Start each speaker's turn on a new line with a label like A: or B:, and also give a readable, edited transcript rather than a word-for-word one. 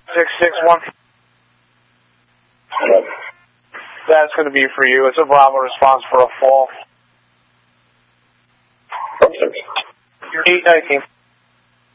A: 661. That's going to be for you. It's a Bravo response for a fall.
B: Perfect.
A: 819.